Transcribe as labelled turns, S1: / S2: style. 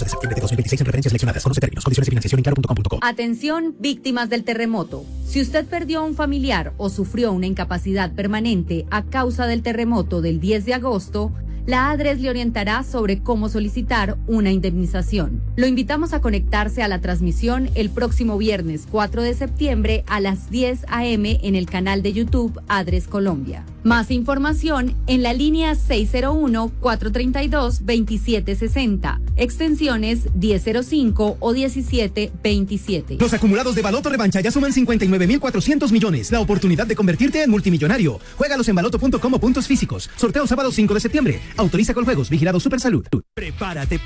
S1: de septiembre de 2026 en referencias seleccionadas. Conoce términos, condiciones y financiación en claro.com.co.
S2: Atención, víctimas del terremoto. Si usted perdió a un familiar o sufrió una incapacidad permanente a causa del terremoto del 10 de agosto, la ADRES le orientará sobre cómo solicitar una indemnización. Lo invitamos a conectarse a la transmisión el próximo viernes 4 de septiembre a las 10 a.m. en el canal de YouTube ADRES Colombia. Más información en la línea 601-432-2760, extensiones 1005 o 1727.
S3: Los acumulados de Baloto Revancha ya suman 59.400 millones. La oportunidad de convertirte en multimillonario. Juégalos en baloto.com o puntos físicos. Sorteo sábado 5 de septiembre. Autoriza con juegos. Vigilado Supersalud.
S1: Prepárate